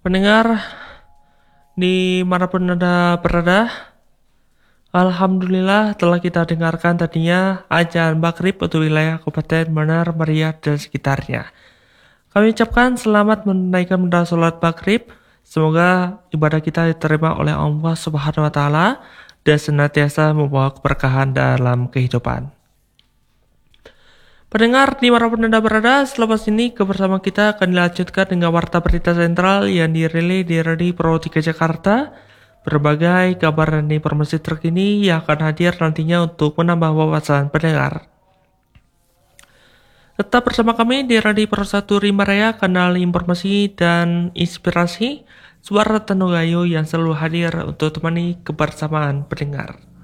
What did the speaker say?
Pendengar dimanapun Anda berada, Alhamdulillah telah kita dengarkan tadinya azan maghrib untuk wilayah Kabupaten Benar Meriah dan sekitarnya. Kami ucapkan selamat menunaikan ibadah sholat maghrib. Semoga ibadah kita diterima oleh Allah Subhanahu wa Ta'ala dan senantiasa membawa keberkahan dalam kehidupan. Pendengar dimanapun Anda berada, selepas ini kebersamaan kita akan dilanjutkan dengan warta berita sentral yang dirilis di Radio Pro 3 Jakarta. Berbagai kabar dan informasi terkini yang akan hadir nantinya untuk menambah wawasan pendengar. Tetap bersama kami di Radio Pro 1 Rimaraya, kanal informasi dan inspirasi, suara Tenugayu yang selalu hadir untuk temani kebersamaan pendengar.